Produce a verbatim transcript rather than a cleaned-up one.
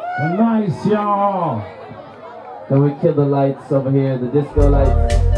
Nice, y'all. Then we kill the lights over here, the disco lights.